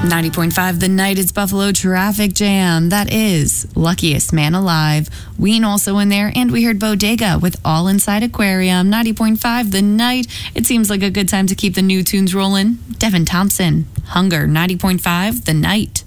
90.5 The Night, it's Buffalo Traffic Jam. That is Luckiest Man Alive. Ween also in there, and we heard Bodega with All Inside Aquarium. 90.5 The Night, it seems like a good time to keep the new tunes rolling. Devin Thompson, Hunger. 90.5 The Night.